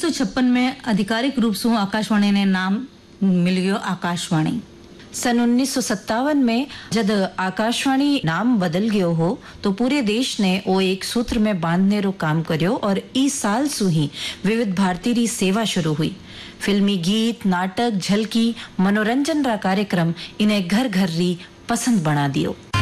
1956 में आधिकारिक रूप से आकाशवाणी ने नाम मिल गयो आकाशवाणी। सन 1957 में जब आकाशवाणी नाम बदल गयो हो तो पूरे देश ने वो एक सूत्र में बांधने रो काम कर्यो और इस साल सु ही विविध भारती री सेवा शुरू हुई। फिल्मी गीत, नाटक, झलकी, मनोरंजन रा कार्यक्रम इन्हें घर घर री पसंद बना दियो।